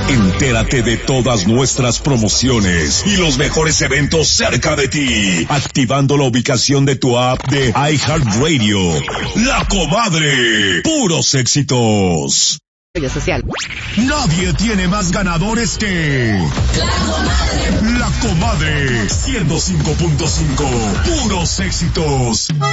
Entérate de todas nuestras promociones y los mejores eventos cerca de ti, activando la ubicación de tu app de iHeartRadio. La Comadre, puros éxitos. Social. Nadie tiene más ganadores que La Comadre 105.5, puros éxitos.